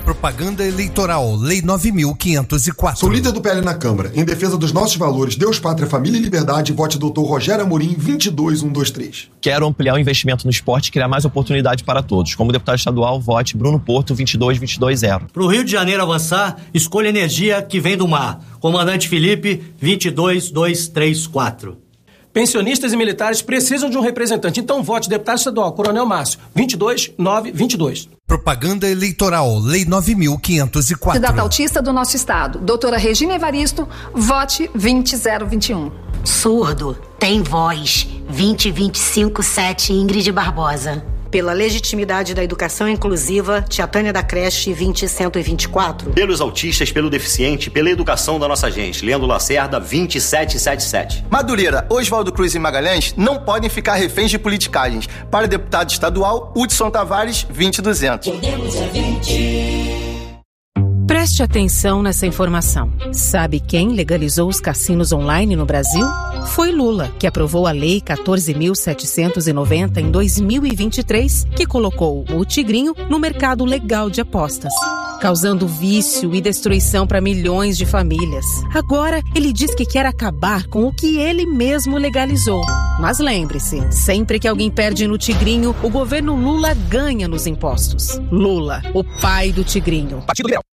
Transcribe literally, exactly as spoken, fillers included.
Propaganda eleitoral, Lei nove mil quinhentos e quatro. Sou líder do P L na Câmara. Em defesa dos nossos valores, Deus, Pátria, Família e Liberdade, vote doutor Rogério Amorim, vinte e dois mil cento e vinte e três. Quero ampliar o investimento no esporte e criar mais oportunidade para todos. Como deputado estadual, vote Bruno Porto, vinte e dois mil duzentos e vinte. Para o Rio de Janeiro avançar, escolha energia que vem do mar. Comandante Felipe, vinte e dois mil duzentos e trinta e quatro. Pensionistas e militares precisam de um representante. Então vote deputado estadual, Coronel Márcio, vinte e dois mil novecentos e vinte e dois. Propaganda eleitoral, Lei nove mil quinhentos e quatro. Candidata autista do nosso estado, doutora Regina Evaristo, vote vinte mil vinte e um. Surdo, tem voz, vinte vinte e cinco sete Ingrid Barbosa. Pela legitimidade da educação inclusiva, Tia Tânia da Creche, vinte cento e vinte e quatro. Pelos autistas, pelo deficiente, pela educação da nossa gente, Leandro Lacerda, vinte e sete mil setecentos e setenta e sete. Madureira, Oswaldo Cruz e Magalhães não podem ficar reféns de politicagens. Para deputado estadual, Hudson Tavares, vinte mil e duzentos. Podemos é vinte. Preste atenção nessa informação. Sabe quem legalizou os cassinos online no Brasil? Foi Lula, que aprovou a Lei quatorze mil setecentos e noventa em dois mil e vinte e três, que colocou o Tigrinho no mercado legal de apostas, causando vício e destruição para milhões de famílias. Agora, ele diz que quer acabar com o que ele mesmo legalizou. Mas lembre-se, sempre que alguém perde no Tigrinho, o governo Lula ganha nos impostos. Lula, o pai do Tigrinho. Partido Liberal.